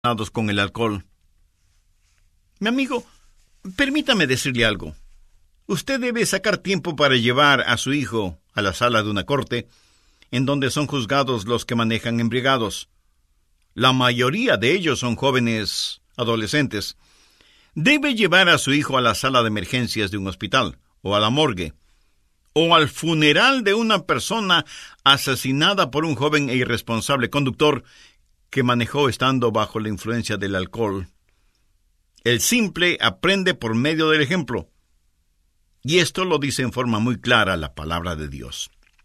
con el alcohol. Mi amigo, permítame decirle algo. Usted debe sacar tiempo para llevar a su hijo a la sala de una corte, en donde son juzgados los que manejan embriagados. La mayoría de ellos son jóvenes adolescentes. Debe llevar a su hijo a la sala de emergencias de un hospital, o a la morgue, o al funeral de una persona asesinada por un joven e irresponsable conductor que manejó estando bajo la influencia del alcohol. El simple aprende por medio del ejemplo. Y esto lo dice en forma muy clara la palabra de Dios.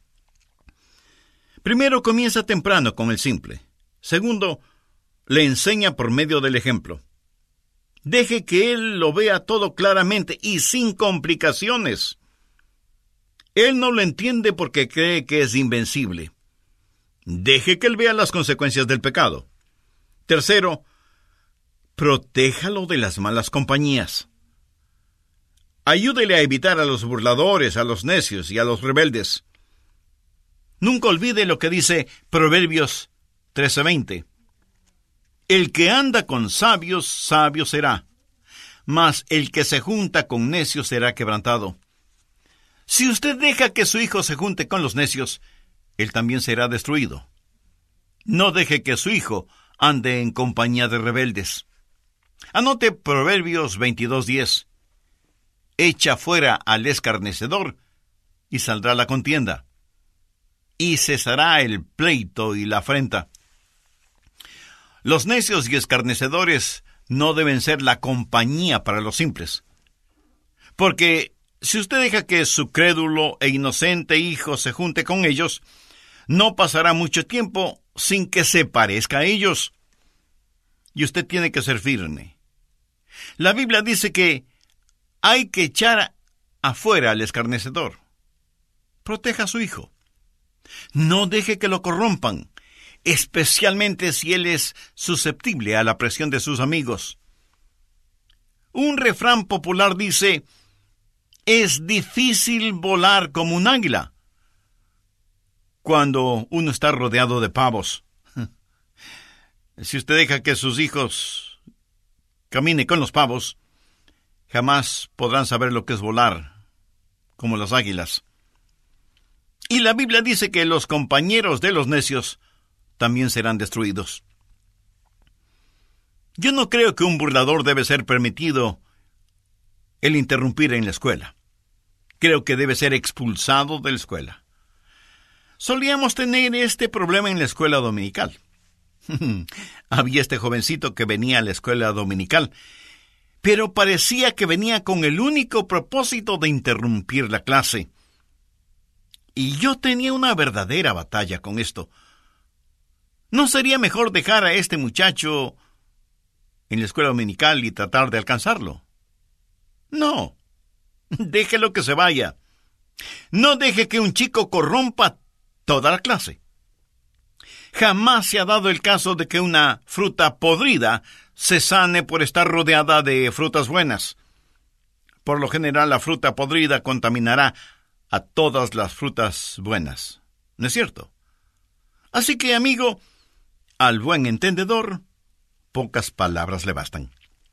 Primero, comienza temprano con el simple. Segundo, le enseña por medio del ejemplo. Deje que él lo vea todo claramente y sin complicaciones. Él no lo entiende porque cree que es invencible. Deje que él vea las consecuencias del pecado. Tercero, protéjalo de las malas compañías. Ayúdele a evitar a los burladores, a los necios y a los rebeldes. Nunca olvide lo que dice Proverbios 13:20. El que anda con sabios, sabio será, mas el que se junta con necios será quebrantado. Si usted deja que su hijo se junte con los necios, él también será destruido. No deje que su hijo ande en compañía de rebeldes. Anote Proverbios 22:10. Echa fuera al escarnecedor y saldrá la contienda, y cesará el pleito y la afrenta. Los necios y escarnecedores no deben ser la compañía para los simples, porque si usted deja que su crédulo e inocente hijo se junte con ellos, no pasará mucho tiempo sin que se parezca a ellos. Y usted tiene que ser firme. La Biblia dice que hay que echar afuera al escarnecedor. Proteja a su hijo. No deje que lo corrompan, especialmente si él es susceptible a la presión de sus amigos. Un refrán popular dice: es difícil volar como un águila cuando uno está rodeado de pavos. Si usted deja que sus hijos caminen con los pavos, jamás podrán saber lo que es volar como las águilas. Y la Biblia dice que los compañeros de los necios también serán destruidos. Yo no creo que un burlador debe ser permitido el interrumpir en la escuela. Creo que debe ser expulsado de la escuela. Solíamos tener este problema en la escuela dominical. Había este jovencito que venía a la escuela dominical, pero parecía que venía con el único propósito de interrumpir la clase. Y yo tenía una verdadera batalla con esto. ¿No sería mejor dejar a este muchacho en la escuela dominical y tratar de alcanzarlo? No, déjelo que se vaya. No deje que un chico corrompa toda la clase. Jamás se ha dado el caso de que una fruta podrida se sane por estar rodeada de frutas buenas. Por lo general, la fruta podrida contaminará a todas las frutas buenas. ¿No es cierto? Así que, amigo, al buen entendedor, pocas palabras le bastan.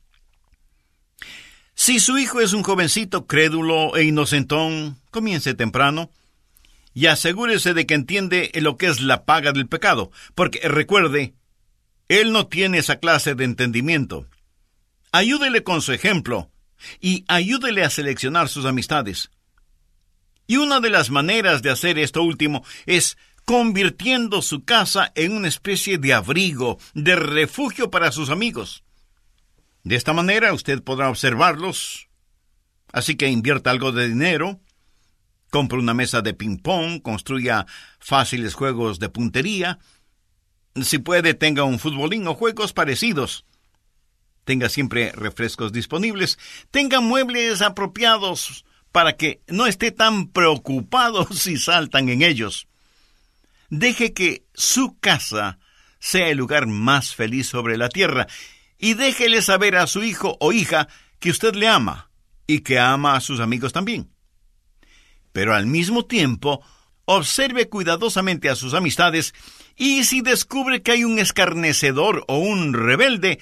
Si su hijo es un jovencito crédulo e inocentón, comience temprano y asegúrese de que entiende lo que es la paga del pecado, porque recuerde, él no tiene esa clase de entendimiento. Ayúdele con su ejemplo y ayúdele a seleccionar sus amistades. Y una de las maneras de hacer esto último es convirtiendo su casa en una especie de abrigo, de refugio para sus amigos. De esta manera usted podrá observarlos, así que invierta algo de dinero, compre una mesa de ping-pong, construya fáciles juegos de puntería. Si puede, tenga un futbolín o juegos parecidos. Tenga siempre refrescos disponibles. Tenga muebles apropiados para que no esté tan preocupado si saltan en ellos. Deje que su casa sea el lugar más feliz sobre la tierra y déjele saber a su hijo o hija que usted le ama y que ama a sus amigos también. Pero al mismo tiempo, observe cuidadosamente a sus amistades y si descubre que hay un escarnecedor o un rebelde,